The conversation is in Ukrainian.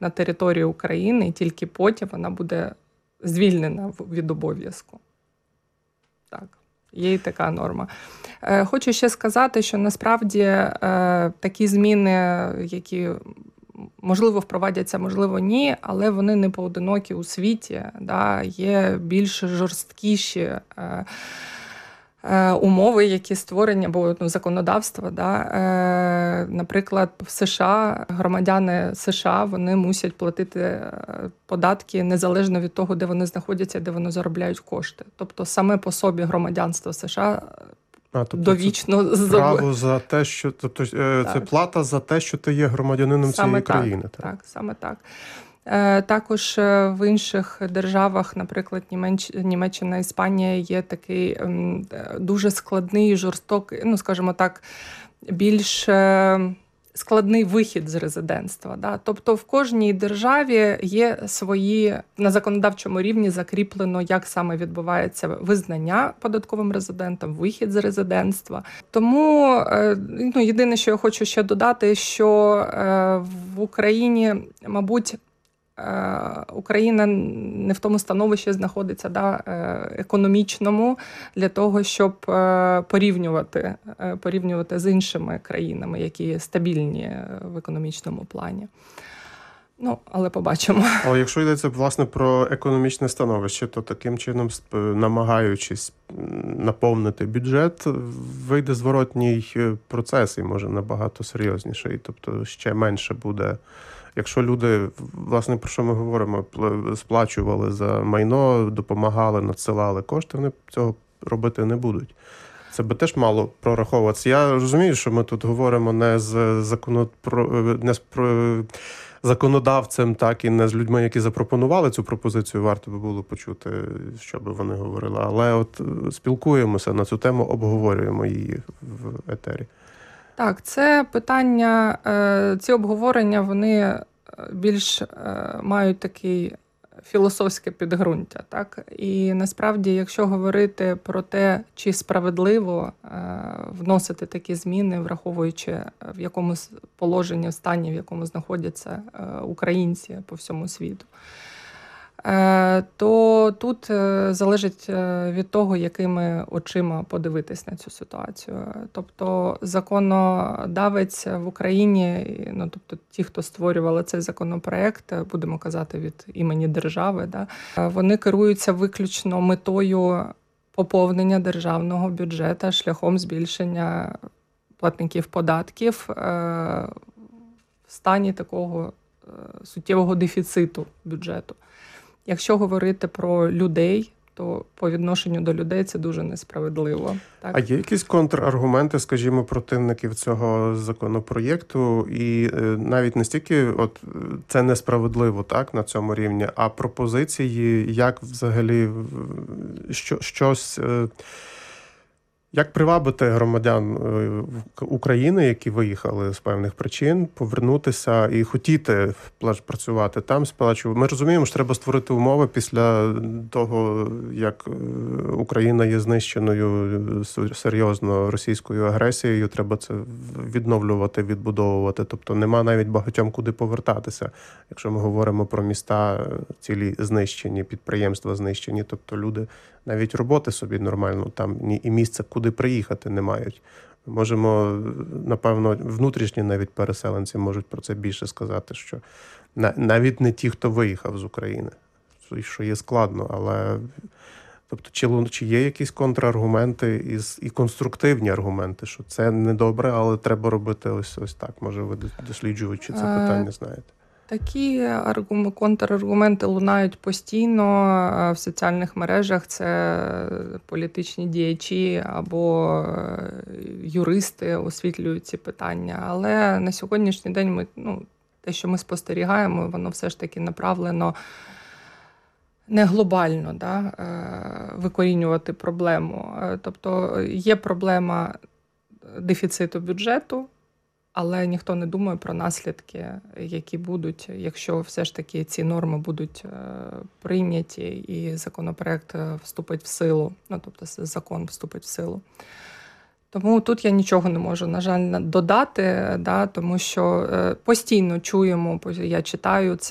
на території України, і тільки потім вона буде звільнена від обов'язку. Так, є і така норма. Хочу ще сказати, що насправді такі зміни, які можливо впровадяться, можливо ні, але вони не поодинокі у світі. Да? Є більш жорсткіші умови, які створені, або законодавство. Да? Наприклад, в США, громадяни США, вони мусять платити податки незалежно від того, де вони знаходяться, де вони заробляють кошти. Тобто саме по собі громадянство США довічно це право за те, що це плата за те, що ти є громадянином цієї країни. Так, саме так. Також в інших державах, наприклад, Німеччина, Іспанія, є такий дуже складний, жорстокий, скажімо так, більш складний вихід з резидентства. Да? Тобто в кожній державі є свої, на законодавчому рівні закріплено, як саме відбувається визнання податковим резидентом, вихід з резидентства. Тому єдине, що я хочу ще додати, що в Україні, мабуть, Україна не в тому становищі знаходиться, економічному, для того, щоб порівнювати з іншими країнами, які стабільні в економічному плані. Але побачимо. Але якщо йдеться, власне, про економічне становище, то таким чином, намагаючись наповнити бюджет, вийде зворотній процес і може набагато серйозніший. Тобто ще менше буде. Якщо люди, власне, про що ми говоримо, сплачували за майно, допомагали, надсилали кошти, вони цього робити не будуть. Це би теж мало прораховуватися. Я розумію, що ми тут говоримо не з законодавцем, так і не з людьми, які запропонували цю пропозицію, варто би було почути, що би вони говорили. Але от спілкуємося на цю тему, обговорюємо її в етері. Так, це питання, ці обговорення, вони більш мають такий філософське підґрунтя. Так? І насправді, якщо говорити про те, чи справедливо вносити такі зміни, враховуючи в якому положенні, стані, в якому знаходяться українці по всьому світу, то тут залежить від того, якими очима подивитись на цю ситуацію. Тобто законодавець в Україні, тобто ті, хто створювали цей законопроект, будемо казати від імені держави, вони керуються виключно метою поповнення державного бюджету шляхом збільшення платників податків в стані такого суттєвого дефіциту бюджету. Якщо говорити про людей, то по відношенню до людей це дуже несправедливо. Так? А є якісь контраргументи, скажімо, противників цього законопроєкту? І навіть не стільки це несправедливо, так, на цьому рівні, а пропозиції, як взагалі щось... Як привабити громадян України, які виїхали з певних причин, повернутися і хотіти працювати там, сплачувати? Ми розуміємо, що треба створити умови після того, як Україна є знищеною серйозно російською агресією, треба це відновлювати, відбудовувати. Тобто нема навіть багатьом куди повертатися, якщо ми говоримо про міста цілі знищені, підприємства знищені, тобто люди навіть роботи собі нормально там і місця, куди приїхати, не мають. Ми можемо, напевно, внутрішні навіть переселенці можуть про це більше сказати, що навіть не ті, хто виїхав з України, що є складно, але тобто чи є якісь контраргументи і конструктивні аргументи, що це недобре, але треба робити ось так. Може, ви досліджуючи це питання знаєте? Такі контраргументи лунають постійно в соціальних мережах. Це політичні діячі або юристи освітлюють ці питання. Але на сьогоднішній день те, що ми спостерігаємо, воно все ж таки направлено не глобально викорінювати проблему. Тобто є проблема дефіциту бюджету, але ніхто не думає про наслідки, які будуть, якщо все ж таки ці норми будуть прийняті і законопроект вступить в силу, тобто закон вступить в силу. Тому тут я нічого не можу, на жаль, додати, тому що постійно чуємо, я читаю це